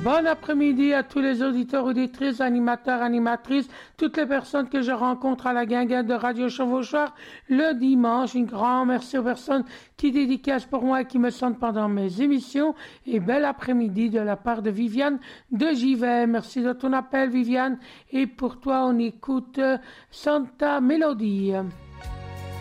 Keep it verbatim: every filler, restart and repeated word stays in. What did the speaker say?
Bon après-midi à tous les auditeurs, auditrices, animateurs, animatrices, toutes les personnes que je rencontre à la guinguette de Radio Chevauchoir le dimanche. Un grand merci aux personnes qui dédicacent pour moi et qui me sentent pendant mes émissions. Et bel après-midi de la part de Viviane de Givet. Merci de ton appel, Viviane. Et pour toi, on écoute Santa Melody.